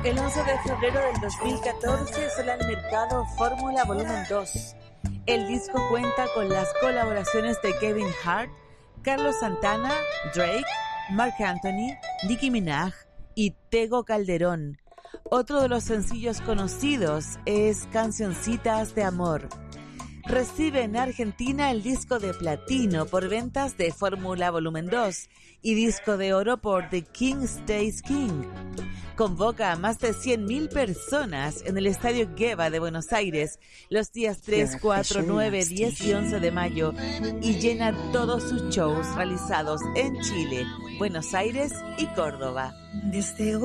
El 11 de febrero del 2014 sale al mercado Fórmula Volumen 2. El disco cuenta con las colaboraciones de Kevin Hart, Carlos Santana, Drake, Marc Anthony, Nicki Minaj y Tego Calderón. Otro de los sencillos conocidos es Cancioncitas de Amor. Recibe en Argentina el disco de platino por ventas de Fórmula Volumen 2 y disco de oro por The King Stays King. Convoca a más de 100.000 personas en el Estadio Geva de Buenos Aires los días 3, 4, 9, 10 y 11 de mayo y llena todos sus shows realizados en Chile, Buenos Aires y Córdoba. Desde